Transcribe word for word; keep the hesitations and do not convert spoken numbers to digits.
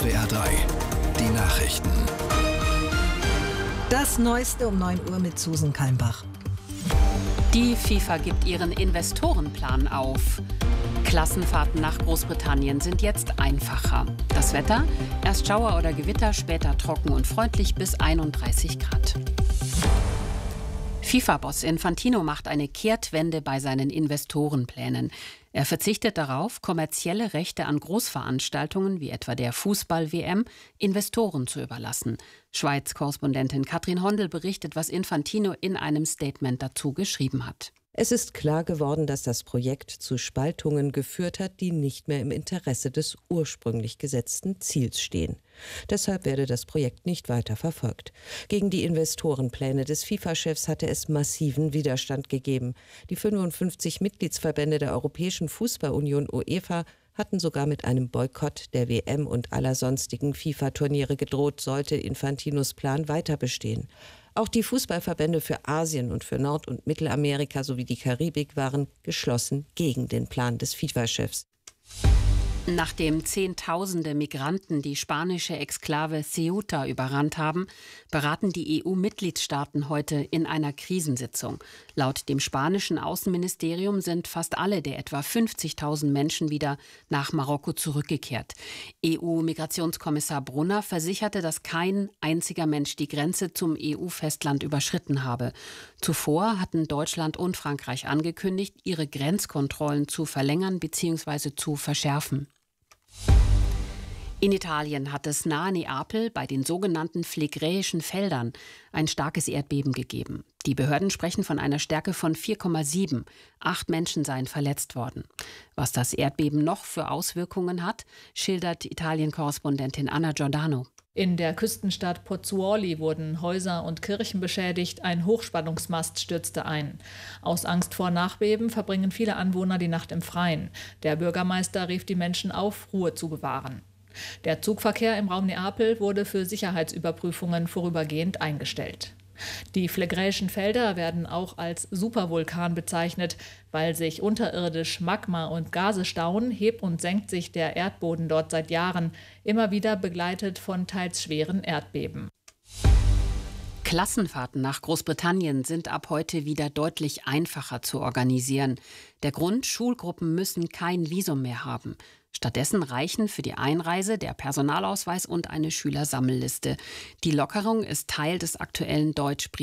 S W R drei, die Nachrichten. Das Neueste um neun Uhr mit Susan Kalmbach. Die FIFA gibt ihren Investorenplan auf. Klassenfahrten nach Großbritannien sind jetzt einfacher. Das Wetter? Erst Schauer oder Gewitter, später trocken und freundlich bis einunddreißig Grad. FIFA-Boss Infantino macht eine Kehrtwende bei seinen Investorenplänen. Er verzichtet darauf, kommerzielle Rechte an Großveranstaltungen wie etwa der Fußball-W M Investoren zu überlassen. Schweiz-Korrespondentin Katrin Hondel berichtet, was Infantino in einem Statement dazu geschrieben hat. Es ist klar geworden, dass das Projekt zu Spaltungen geführt hat, die nicht mehr im Interesse des ursprünglich gesetzten Ziels stehen. Deshalb werde das Projekt nicht weiter verfolgt. Gegen die Investorenpläne des FIFA-Chefs hatte es massiven Widerstand gegeben. Die fünfundfünfzig Mitgliedsverbände der Europäischen Fußballunion UEFA hatten sogar mit einem Boykott der W M und aller sonstigen FIFA-Turniere gedroht, sollte Infantinos Plan weiter bestehen. Auch die Fußballverbände für Asien und für Nord- und Mittelamerika sowie die Karibik waren geschlossen gegen den Plan des FIFA-Chefs. Nachdem Zehntausende Migranten die spanische Exklave Ceuta überrannt haben, beraten die E U-Mitgliedstaaten heute in einer Krisensitzung. Laut dem spanischen Außenministerium sind fast alle der etwa fünfzigtausend Menschen wieder nach Marokko zurückgekehrt. E U-Migrationskommissar Brunner versicherte, dass kein einziger Mensch die Grenze zum E U-Festland überschritten habe. Zuvor hatten Deutschland und Frankreich angekündigt, ihre Grenzkontrollen zu verlängern bzw. zu verschärfen. In Italien hat es nahe Neapel bei den sogenannten Phlegräischen Feldern ein starkes Erdbeben gegeben. Die Behörden sprechen von einer Stärke von vier Komma sieben. Acht Menschen seien verletzt worden. Was das Erdbeben noch für Auswirkungen hat, schildert Italien-Korrespondentin Anna Giordano. In der Küstenstadt Pozzuoli wurden Häuser und Kirchen beschädigt, ein Hochspannungsmast stürzte ein. Aus Angst vor Nachbeben verbringen viele Anwohner die Nacht im Freien. Der Bürgermeister rief die Menschen auf, Ruhe zu bewahren. Der Zugverkehr im Raum Neapel wurde für Sicherheitsüberprüfungen vorübergehend eingestellt. Die Phlegräischen Felder werden auch als Supervulkan bezeichnet. Weil sich unterirdisch Magma und Gase stauen, hebt und senkt sich der Erdboden dort seit Jahren, immer wieder begleitet von teils schweren Erdbeben. Klassenfahrten nach Großbritannien sind ab heute wieder deutlich einfacher zu organisieren. Der Grund: Schulgruppen müssen kein Visum mehr haben. Stattdessen reichen für die Einreise der Personalausweis und eine Schülersammelliste. Die Lockerung ist Teil des aktuellen Deutsch